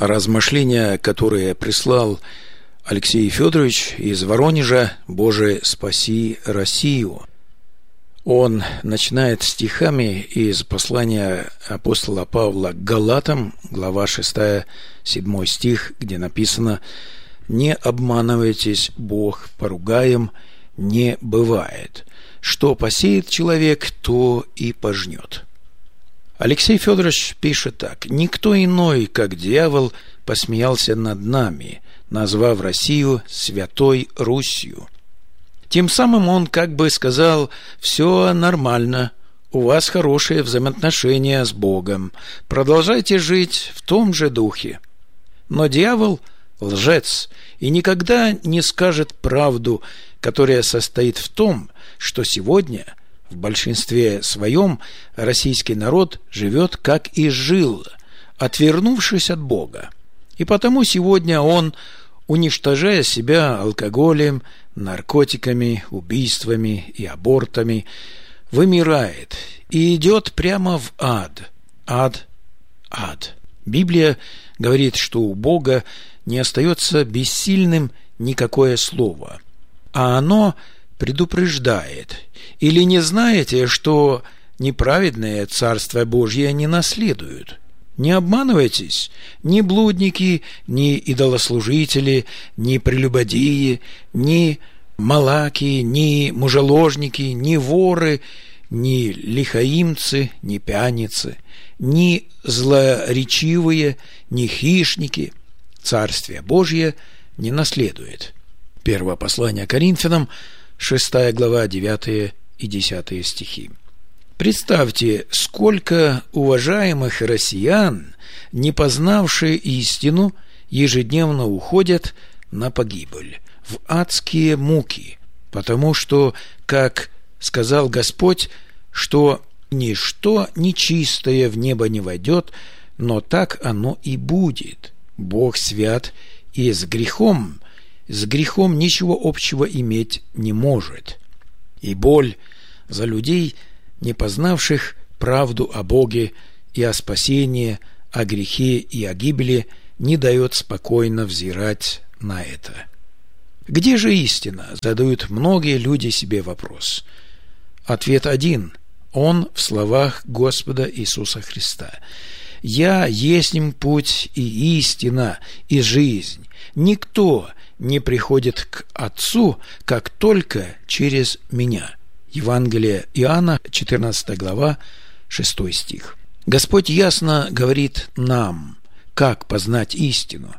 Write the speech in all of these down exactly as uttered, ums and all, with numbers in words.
Размышления, которые прислал Алексей Федорович из Воронежа, «Боже, спаси Россию». Он начинает стихами из послания апостола Павла к Галатам, глава шестая, седьмой стих, где написано: «Не обманывайтесь, Бог поругаем не бывает. Что посеет человек, то и пожнет». Алексей Федорович пишет так: «Никто иной, как дьявол, посмеялся над нами, назвав Россию Святой Русью». Тем самым он как бы сказал: «Все нормально, у вас хорошие взаимоотношения с Богом, продолжайте жить в том же духе». Но дьявол – лжец и никогда не скажет правду, которая состоит в том, что сегодня в большинстве своем российский народ живет, как и жил, отвернувшись от Бога. И потому сегодня он, уничтожая себя алкоголем, наркотиками, убийствами и абортами, вымирает и идет прямо в ад. Ад, ад. Библия говорит, что у Бога не остается бессильным никакое слово, а оно предупреждает: или не знаете, что неправедное Царство Божье не наследуют? Не обманывайтесь, ни блудники, ни идолослужители, ни прелюбодеи, ни малаки, ни мужеложники, ни воры, ни лихаимцы, ни пьяницы, ни злоречивые, ни хищники Царствие Божье не наследует. Первое послание Коринфянам, шестая глава, девятые и десятые стихи. Представьте, сколько уважаемых россиян, не познавшие истину, ежедневно уходят на погибель, в адские муки, потому что, как сказал Господь, что ничто нечистое в небо не войдет, но так оно и будет. Бог свят, и с грехом, с грехом ничего общего иметь не может. И боль за людей, не познавших правду о Боге и о спасении, о грехе и о гибели, не дает спокойно взирать на это. Где же истина? Задают многие люди себе вопрос. Ответ один. Он в словах Господа Иисуса Христа: «Я есмь путь и истина и жизнь. Никто не приходит к Отцу, как только через Меня». Евангелие Иоанна, четырнадцатая глава, шестой стих. Господь ясно говорит нам, как познать истину.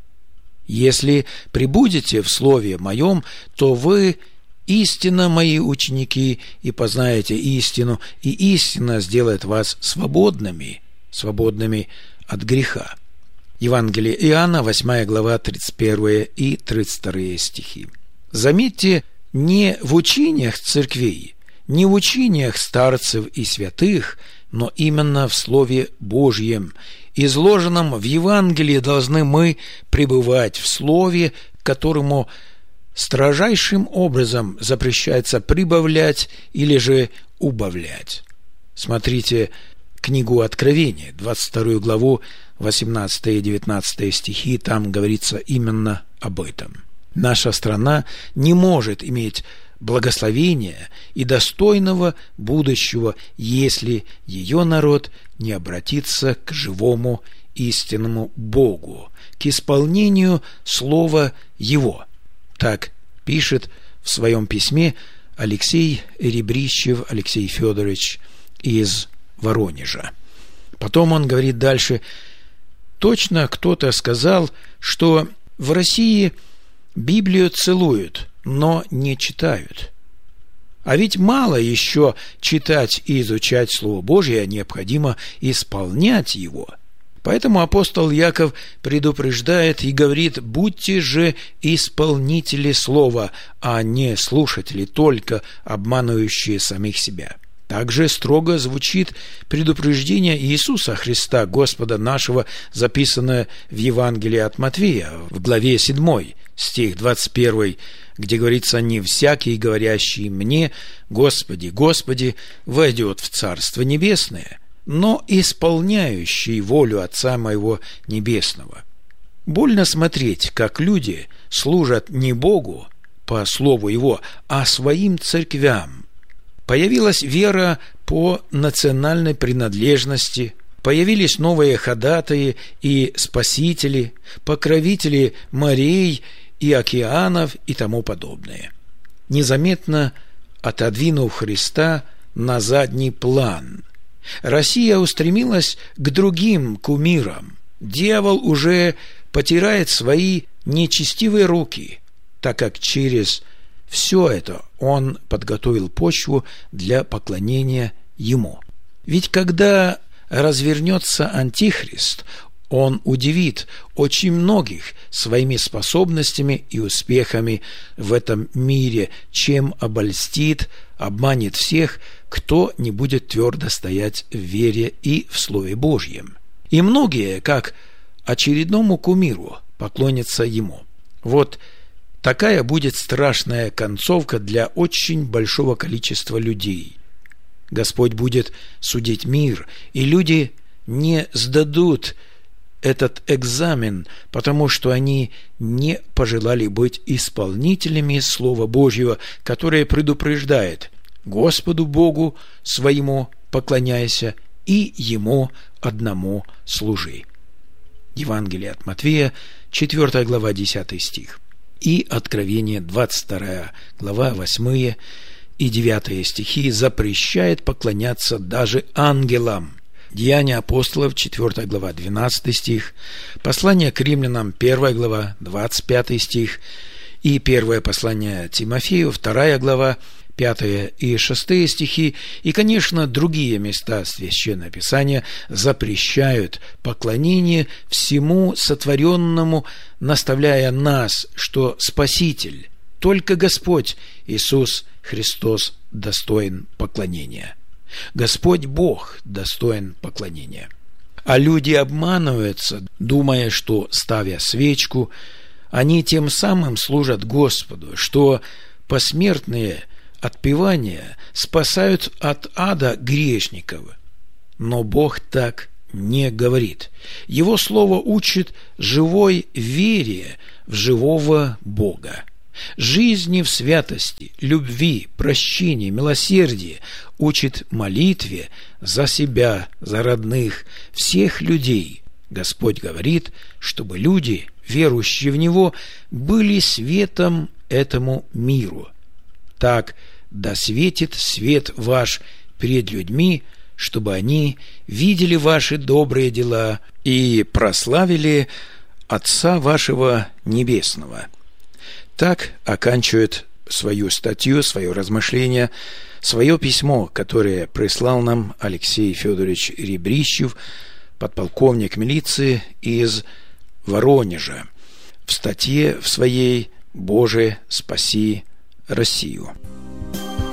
«Если пребудете в Слове Моем, то вы истинно Мои ученики, и познаете истину, и истина сделает вас свободными, свободными от греха». Евангелие Иоанна, восьмая глава, тридцать первые и тридцать вторые стихи. Заметьте, не в учениях церквей, не в учениях старцев и святых, но именно в Слове Божьем, изложенном в Евангелии, должны мы пребывать в Слове, которому строжайшим образом запрещается прибавлять или же убавлять. Смотрите книгу Откровения, двадцать вторую главу, восемнадцатые и девятнадцатые стихи, там говорится именно об этом. Наша страна не может иметь благословения и достойного будущего, если ее народ не обратится к живому истинному Богу, к исполнению слова Его. Так пишет в своем письме Алексей Ребрищев Алексей Федорович из Воронежа. Потом он говорит дальше: точно кто-то сказал, что в России Библию целуют, но не читают. А ведь мало еще читать и изучать Слово Божье, необходимо исполнять его. Поэтому апостол Яков предупреждает и говорит: будьте же исполнители слова, а не слушатели, только обманывающие самих себя. Также строго звучит предупреждение Иисуса Христа, Господа нашего, записанное в Евангелии от Матфея, в главе седьмой, стих двадцать первый, где говорится: «Не всякий, говорящий мне, Господи, Господи, войдет в Царство Небесное, но исполняющий волю Отца Моего Небесного». Больно смотреть, как люди служат не Богу, по слову Его, а своим церквям. Появилась вера по национальной принадлежности, появились новые ходатаи и спасители, покровители морей и океанов и тому подобное. Незаметно отодвинув Христа на задний план, Россия устремилась к другим кумирам. Дьявол уже потирает свои нечестивые руки, так как через все это он подготовил почву для поклонения ему. Ведь когда развернется Антихрист, он удивит очень многих своими способностями и успехами в этом мире, чем обольстит, обманет всех, кто не будет твердо стоять в вере и в Слове Божьем. И многие, как очередному кумиру, поклонятся ему. Вот такая будет страшная концовка для очень большого количества людей. Господь будет судить мир, и люди не сдадут этот экзамен, потому что они не пожелали быть исполнителями Слова Божьего, которое предупреждает: Господу Богу своему поклоняйся и Ему одному служи. Евангелие от Матфея, четвёртая глава, десятый стих. И Откровение, двадцать вторая глава, восьмые и девятые стихи, запрещает поклоняться даже ангелам. Деяния апостолов, четвёртая глава, двенадцатый стих, послание к римлянам, первая глава, двадцать пятый стих, и первое послание Тимофею, вторая глава, пятые и шестые стихи, и, конечно, другие места Священного Писания запрещают поклонение всему сотворенному, наставляя нас, что Спаситель, только Господь Иисус Христос достоин поклонения. Господь Бог достоин поклонения. А люди обманываются, думая, что, ставя свечку, они тем самым служат Господу, что посмертные отпевания спасают от ада грешников. Но Бог так не говорит. Его Слово учит живой вере в живого Бога, жизни в святости, любви, прощении, милосердии, учит молитве за себя, за родных, всех людей. Господь говорит, чтобы люди, верующие в Него, были светом этому миру. Так да светит свет ваш перед людьми, чтобы они видели ваши добрые дела и прославили Отца вашего Небесного. Так оканчивает свою статью, свое размышление, свое письмо, которое прислал нам Алексей Федорович Ребрищев, подполковник милиции из Воронежа, в статье в своей «Боже, спаси Россию».